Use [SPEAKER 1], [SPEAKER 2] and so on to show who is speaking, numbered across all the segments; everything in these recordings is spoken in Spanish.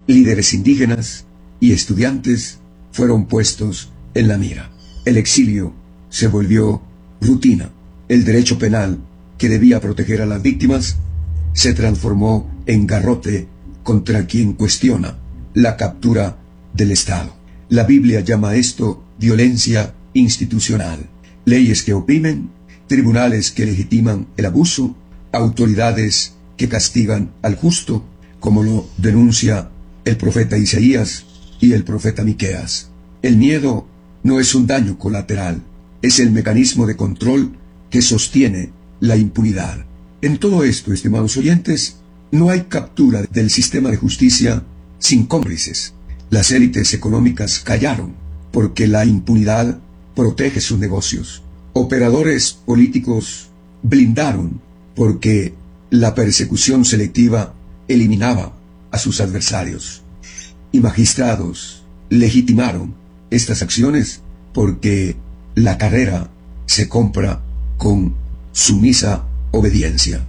[SPEAKER 1] líderes indígenas y estudiantes fueron puestos en la mira. El exilio se volvió rutina. El derecho penal, que debía proteger a las víctimas, se transformó en garrote contra quien cuestiona la captura del Estado. La Biblia llama esto violencia institucional. Leyes que oprimen, tribunales que legitiman el abuso, autoridades que castigan al justo, como lo denuncia el profeta Isaías y el profeta Miqueas. El miedo no es un daño colateral, es el mecanismo de control que sostiene la impunidad. En todo esto, estimados oyentes, no hay captura del sistema de justicia sin cómplices. Las élites económicas callaron porque la impunidad protege sus negocios. Operadores políticos blindaron porque la persecución selectiva eliminaba a sus adversarios. Y magistrados legitimaron estas acciones porque la carrera se compra con sumisa obediencia.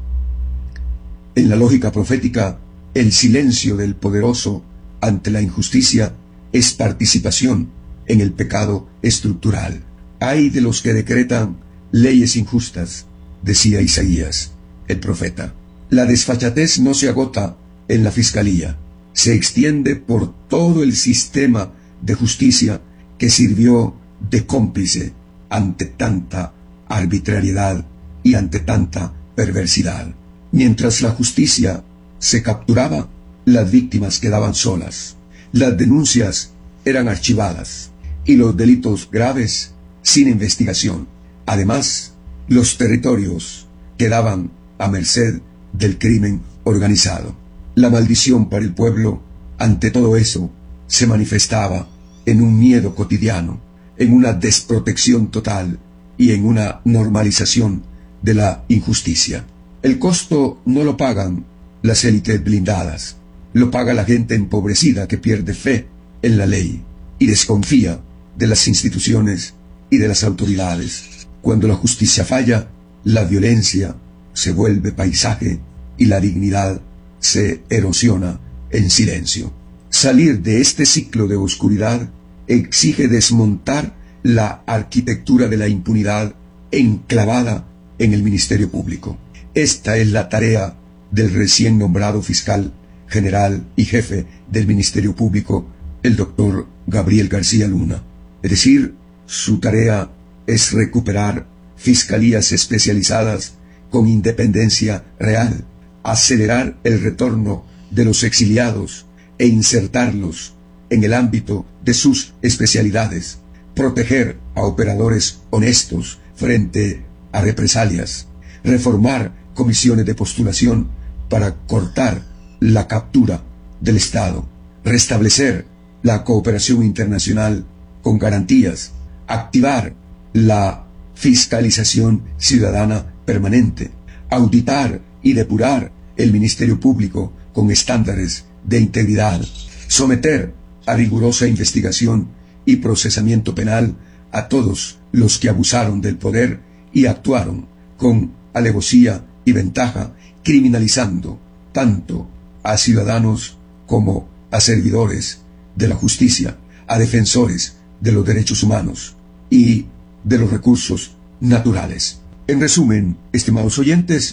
[SPEAKER 1] En la lógica profética, el silencio del poderoso ante la injusticia es participación en el pecado estructural. Ay de los que decretan leyes injustas, decía Isaías, el profeta. La desfachatez no se agota en la fiscalía, se extiende por todo el sistema de justicia que sirvió de cómplice ante tanta arbitrariedad y ante tanta perversidad. Mientras la justicia se capturaba, las víctimas quedaban solas, las denuncias eran archivadas y los delitos graves sin investigación. Además, los territorios quedaban a merced del crimen organizado. La maldición para el pueblo ante todo eso se manifestaba en un miedo cotidiano, en una desprotección total y en una normalización de la injusticia. El costo no lo pagan las élites blindadas, lo paga la gente empobrecida que pierde fe en la ley y desconfía de las instituciones y de las autoridades. Cuando la justicia falla, la violencia se vuelve paisaje y la dignidad se erosiona en silencio. Salir de este ciclo de oscuridad exige desmontar la arquitectura de la impunidad enclavada en el Ministerio Público. Esta es la tarea del recién nombrado fiscal general y jefe del Ministerio Público, el doctor Gabriel García Luna. Es decir, su tarea es recuperar fiscalías especializadas con independencia real, acelerar el retorno de los exiliados e insertarlos en el ámbito de sus especialidades, proteger a operadores honestos frente a represalias, reformar comisiones de postulación para cortar la captura del Estado, restablecer la cooperación internacional con garantías, activar la fiscalización ciudadana permanente, auditar y depurar el Ministerio Público con estándares de integridad, someter a rigurosa investigación y procesamiento penal a todos los que abusaron del poder y actuaron con alevosía y ventaja, criminalizando tanto a ciudadanos como a servidores de la justicia, a defensores de los derechos humanos y de los recursos naturales. En resumen, estimados oyentes,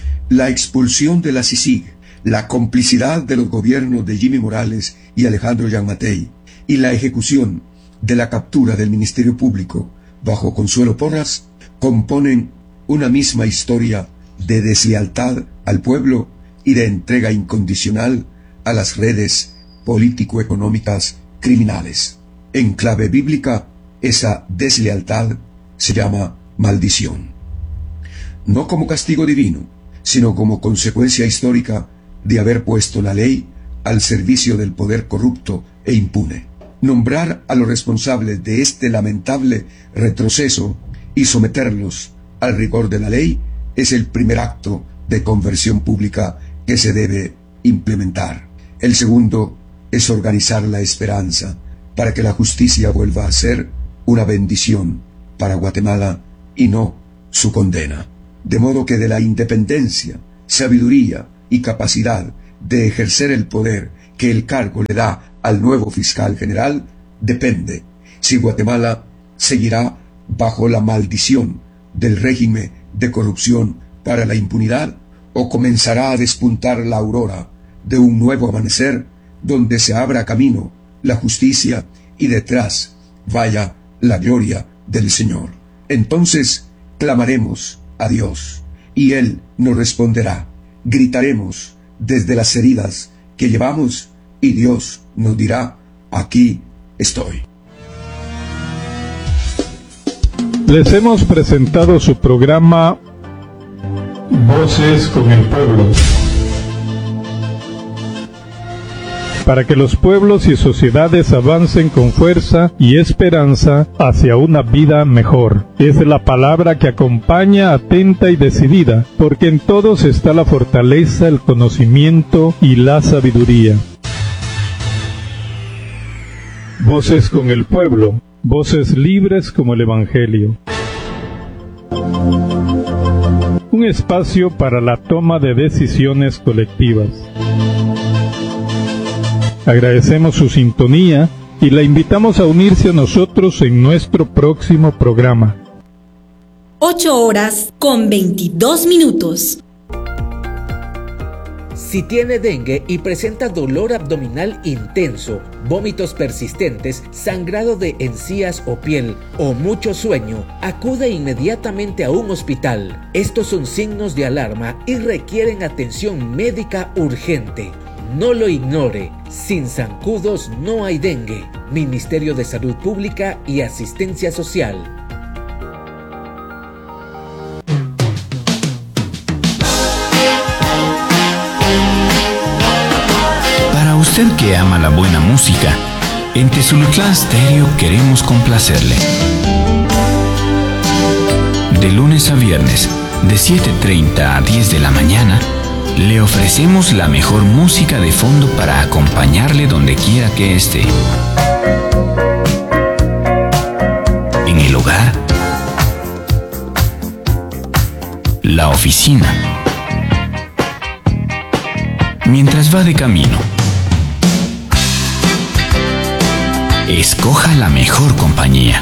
[SPEAKER 1] la expulsión de la CICIG, la complicidad de los gobiernos de Jimmy Morales y Alejandro Gianmattei y la ejecución de la captura del Ministerio Público bajo Consuelo Porras componen una misma historia de deslealtad al pueblo y de entrega incondicional a las redes político-económicas criminales. En clave bíblica, esa deslealtad se llama maldición. No como castigo divino, sino como consecuencia histórica de haber puesto la ley al servicio del poder corrupto e impune. Nombrar a los responsables de este lamentable retroceso y someterlos al rigor de la ley es el primer acto de conversión pública que se debe implementar. El segundo es organizar la esperanza para que la justicia vuelva a ser una bendición para Guatemala y no su condena. De modo que de la independencia, sabiduría y capacidad de ejercer el poder que el cargo le da al nuevo fiscal general depende si Guatemala seguirá bajo la maldición del régimen de corrupción para la impunidad o comenzará a despuntar la aurora de un nuevo amanecer donde se abra camino la justicia y detrás vaya la gloria del Señor. Entonces clamaremos a Dios y Él nos responderá. Gritaremos desde las heridas que llevamos y Dios nos dirá: aquí estoy.
[SPEAKER 2] Les hemos presentado su programa Voces con el Pueblo, para que los pueblos y sociedades avancen con fuerza y esperanza hacia una vida mejor. Es la palabra que acompaña atenta y decidida, porque en todos está la fortaleza, el conocimiento y la sabiduría. Voces con el Pueblo, voces libres como el Evangelio. Un espacio para la toma de decisiones colectivas. Agradecemos su sintonía y la invitamos a unirse a nosotros en nuestro próximo programa.
[SPEAKER 3] 8:22.
[SPEAKER 4] Si tiene dengue y presenta dolor abdominal intenso, vómitos persistentes, sangrado de encías o piel o mucho sueño, acude inmediatamente a un hospital. Estos son signos de alarma y requieren atención médica urgente. No lo ignore. Sin zancudos no hay dengue. Ministerio de Salud Pública y Asistencia Social.
[SPEAKER 5] Para usted que ama la buena música, en Tezulutlán Stereo queremos complacerle. De lunes a viernes, de 7:30 a 10 de la mañana, le ofrecemos la mejor música de fondo para acompañarle donde quiera que esté. En el hogar, la oficina, mientras va de camino. Escoja la mejor compañía.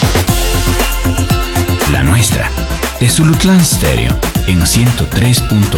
[SPEAKER 5] La nuestra, Tezulutlán Stereo, en 103.9.